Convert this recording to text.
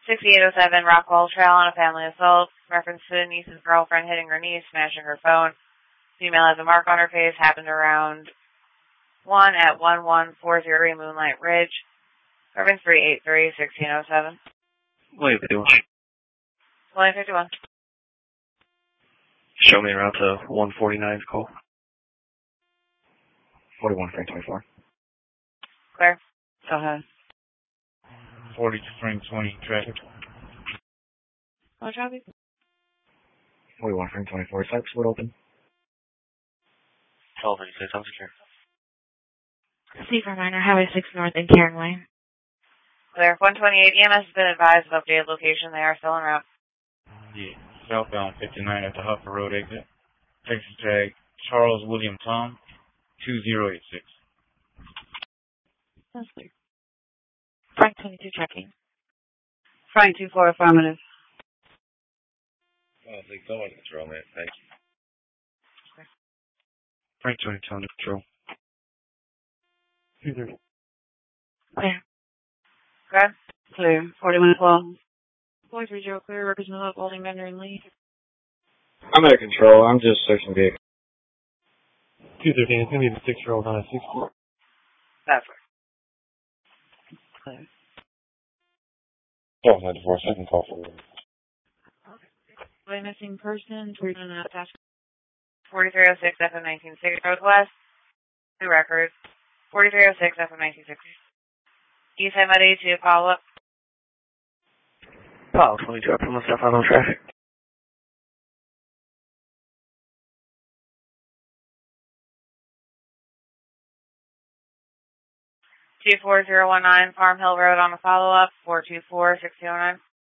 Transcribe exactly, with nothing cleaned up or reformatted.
sixty-eight oh seven Rockwall Trail on a family assault. Reference to niece's girlfriend hitting her niece, smashing her phone. Female has a mark on her face. Happened around one at one one four zero Moonlight Ridge. Reference three eight three sixteen oh seven. William fifty-one. William fifty-one. Show me around to one forty-nine call. forty-one Frank twenty-four. Clear. Go ahead. forty Frank twenty traffic. What traffic? forty-one Frank twenty-four. Site split open. twelve eighty-six, I'm secure. C for minor, Highway six North in Karen Lane. Clear. one twenty-eight E M S has been advised of updated location. They are still en route. Yeah, southbound fifty-nine at the Huffer Road exit. Texas tag Charles William Tom, two zero eight six. That's clear. Frank twenty-two checking. Frank two four affirmative. Oh, please go on control, man. Thank you. Frank twenty-two under control. Clear. Good. Clear. forty-one twelve. Boy three zero clear, representative holding Mandarin Lee. I'm out of control. I'm just searching vehicle. two thirteen, it's going to be the six-year-old on a six four. That's right. Clear. twelve ninety-four, second call for me. Boy missing person, we're going to attach. forty-three oh six F M nineteen sixty Northwest. New records. forty-three oh six F M nineteen sixty. Eastside Muddy to follow up. Apollo twenty-two, up from the stuff on traffic. two four zero one nine Farm Hill Road on a follow up. four two four six zero nine.